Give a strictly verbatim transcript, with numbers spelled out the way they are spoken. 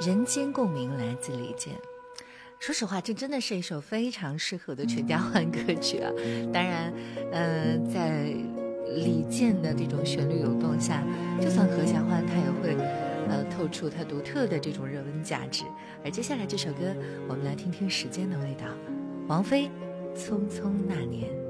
人间共鸣来自李健。说实话，这真的是一首非常适合的全家欢歌曲啊！当然，呃，在李健的这种旋律涌动下，就算合家欢，它也会呃透出它独特的这种人文价值。而接下来这首歌，我们来听听时间的味道，王菲《匆匆那年》。